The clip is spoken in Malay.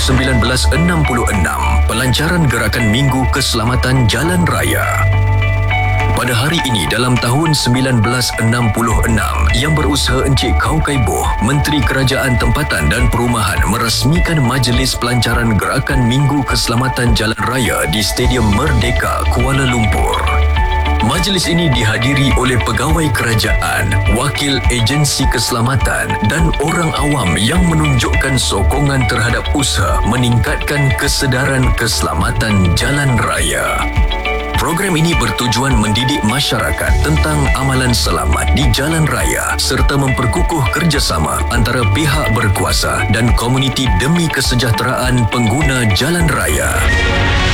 1966, pelancaran Gerakan Minggu Keselamatan Jalan Raya. Pada hari ini dalam tahun 1966, Yang Berusaha Encik Kau Kaiboh, Menteri Kerajaan Tempatan dan Perumahan merasmikan Majlis Pelancaran Gerakan Minggu Keselamatan Jalan Raya di Stadium Merdeka, Kuala Lumpur. Majlis ini dihadiri oleh pegawai kerajaan, wakil agensi keselamatan dan orang awam yang menunjukkan sokongan terhadap usaha meningkatkan kesedaran keselamatan jalan raya. Program ini bertujuan mendidik masyarakat tentang amalan selamat di jalan raya serta memperkukuh kerjasama antara pihak berkuasa dan komuniti demi kesejahteraan pengguna jalan raya.